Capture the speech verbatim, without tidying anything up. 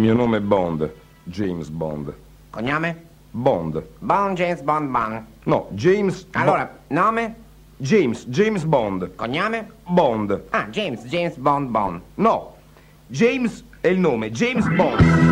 mio nome è Bond, James Bond. Cognome? Bond. Bond, James Bond, Bond. No, James... Allora, Bo- nome? James, James Bond. Cognome? Bond. Ah, James, James Bond, Bond. No, James è il nome, James Bond.